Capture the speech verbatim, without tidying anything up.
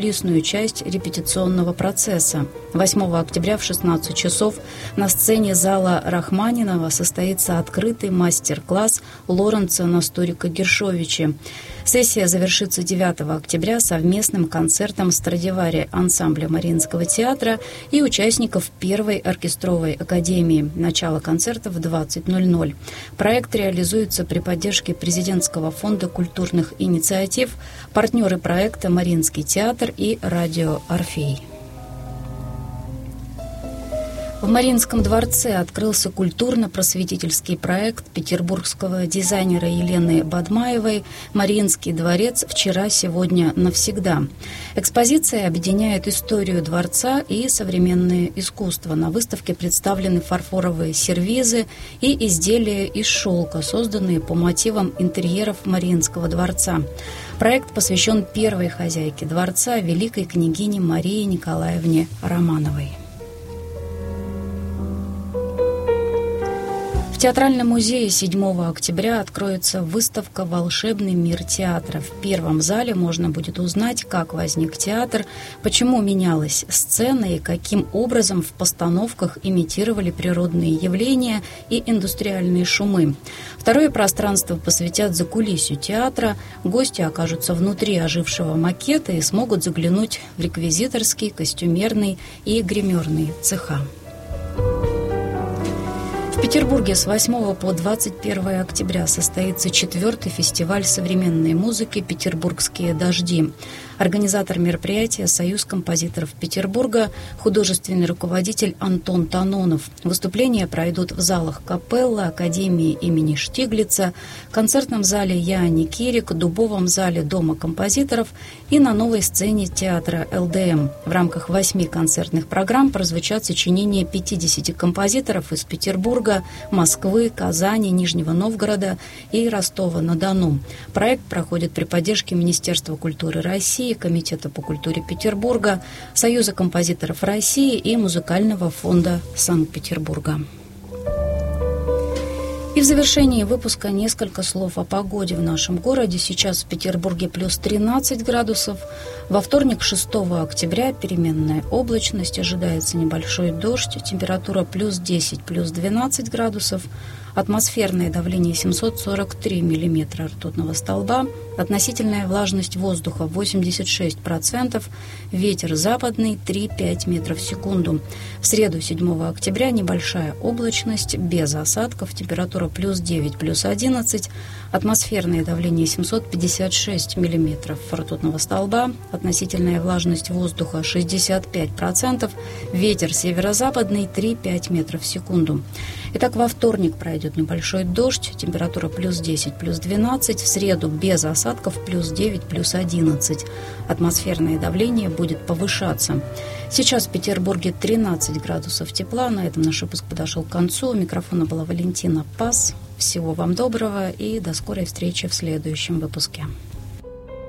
кулисную часть репетиционного процесса. восьмого октября в шестнадцать часов на сцене зала Рахманинова состоится открытый мастер-класс Лоренца Насторика-Гершовича. Сессия завершится девятого октября совместным концертом Страдивари ансамбля Мариинского театра и участников Первой оркестровой академии. Начало концерта в двадцать ноль ноль. Проект реализуется при поддержке Президентского фонда культурных инициатив, партнеры проекта Мариинский театр и радио «Орфей». В Мариинском дворце открылся культурно-просветительский проект петербургского дизайнера Елены Бадмаевой «Мариинский дворец. Вчера, сегодня, навсегда». Экспозиция объединяет историю дворца и современное искусство. На выставке представлены фарфоровые сервизы и изделия из шелка, созданные по мотивам интерьеров Мариинского дворца. Проект посвящен первой хозяйке дворца, великой княгине Марии Николаевне Романовой. В Театральном музее седьмого октября откроется выставка «Волшебный мир театра». В первом зале можно будет узнать, как возник театр, почему менялась сцена и каким образом в постановках имитировали природные явления и индустриальные шумы. Второе пространство посвятят закулисью театра. Гости окажутся внутри ожившего макета и смогут заглянуть в реквизиторский, костюмерный и гримерный цеха. В Петербурге с восьмого по двадцать первое октября состоится четвертый фестиваль современной музыки «Петербургские дожди». Организатор мероприятия — Союз композиторов Петербурга, художественный руководитель Антон Танонов. Выступления пройдут в залах Капелла, Академии имени Штиглица, концертном зале Яни Кирик, Дубовом зале Дома композиторов и на новой сцене театра эл дэ эм. В рамках восьми концертных программ прозвучат сочинения пятидесяти композиторов из Петербурга, Москвы, Казани, Нижнего Новгорода и Ростова-на-Дону. Проект проходит при поддержке Министерства культуры России, Комитета по культуре Петербурга, Союза композиторов России и Музыкального фонда Санкт-Петербурга. И в завершении выпуска несколько слов о погоде в нашем городе. Сейчас в Петербурге плюс тринадцать градусов. Во вторник, шестого октября, переменная облачность, ожидается небольшой дождь, температура плюс десять, плюс двенадцать градусов. Атмосферное давление семьсот сорок три миллиметра ртутного столба, относительная влажность воздуха восемьдесят шесть процентов, ветер западный три-пять метров в секунду. В среду, седьмого октября, небольшая облачность, без осадков, температура плюс девять, плюс одиннадцать, атмосферное давление семьсот пятьдесят шесть миллиметров ртутного столба, относительная влажность воздуха шестьдесят пять процентов, ветер северо-западный три-пять метров в секунду. Итак, во вторник пройдет небольшой дождь, температура плюс десять, плюс двенадцать, в среду без осадков плюс девять, плюс одиннадцать. Атмосферное давление будет повышаться. Сейчас в Петербурге тринадцать градусов тепла. На этом наш выпуск подошел к концу. У микрофона была Валентина Пас. Всего вам доброго и до скорой встречи в следующем выпуске.